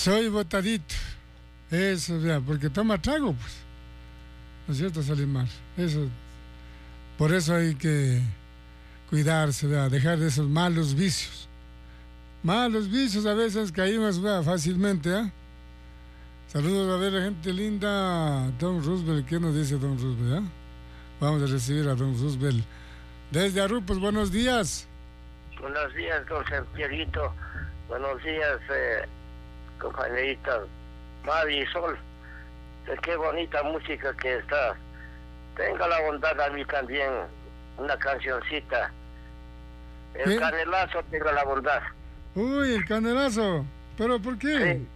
Soy botadito. Eso, vea, porque toma trago, pues. ¿No es cierto, Solimar? Eso. Por eso hay que cuidarse, vea, dejar de esos malos vicios. Malos vicios a veces caímos, vea, fácilmente, ¿ah? Saludos a ver la gente linda. Don Roosevelt, ¿qué nos dice Don Roosevelt? Vamos a recibir a Don Roosevelt. Desde Arupos, buenos días. Buenos días, don Santiaguito. Buenos días, compañeritas Mavi y Sol. Qué bonita música que está. Tenga la bondad a mí también, una cancioncita. El canelazo, tenga la bondad. Uy, el canelazo. ¿Pero por qué? Sí.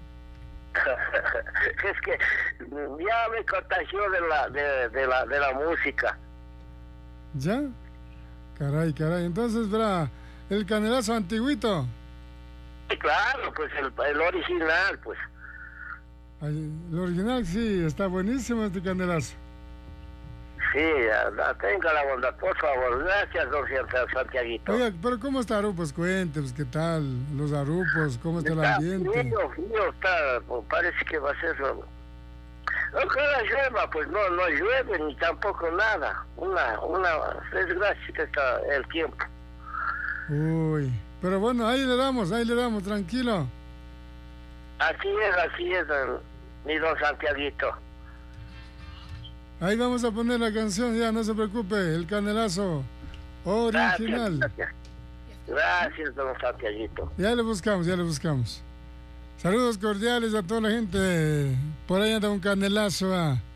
Es que ya me contagió de la música. ¿Ya? Caray. Entonces, verá, el canelazo antiguito. Sí, claro, pues el original, pues. El original, sí, está buenísimo este canelazo. Sí, tenga la bondad, por favor. Gracias, don Santiaguito. Oiga, pero ¿cómo está Arupos? Cuente, pues, ¿qué tal? Los Arupos, ¿cómo está el ambiente? Frío está, parece que va a ser... Ojalá llueva, pues no llueve ni tampoco nada. Una desgracia que está el tiempo. Uy, pero bueno, ahí le damos, tranquilo. Así es, mi don Santiaguito. Ahí vamos a poner la canción, ya no se preocupe, el canelazo original. Gracias, don Santiaguito. Ya le buscamos. Saludos cordiales a toda la gente. Por ahí anda un canelazo.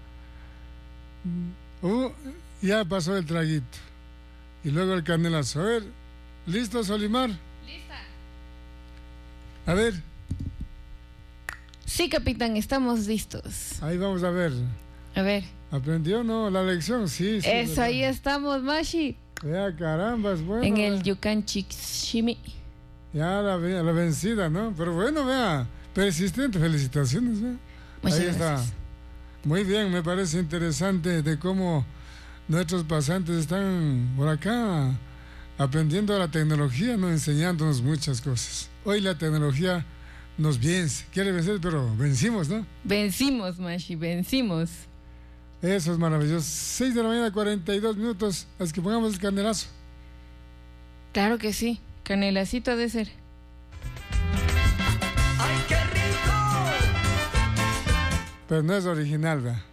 Ya pasó el traguito. Y luego el canelazo. A ver, ¿listo, Solimar? Lista. A ver. Sí, capitán, estamos listos. Ahí vamos a ver. A ver. ¿Aprendió, no? La lección, sí. Eso, ¿verdad? ahí estamos, Mashi. Ya, caramba, es bueno. En el Yucan Chiximi. Ya la vencida, ¿no? Pero bueno, vea, persistente, felicitaciones, vea. Muchas Ahí gracias. está. Muy bien, me parece interesante de cómo nuestros pasantes están por acá aprendiendo la tecnología, ¿no? Enseñándonos muchas cosas. Hoy la tecnología nos vence, quiere vencer, pero vencimos, ¿no? Vencimos, Mashi, vencimos. Eso es maravilloso. 6 de la mañana, 42 minutos. Es que pongamos el canelazo. Claro que sí, canelacito ha de ser. ¡Ay, qué rico! Pero no es original, ¿verdad?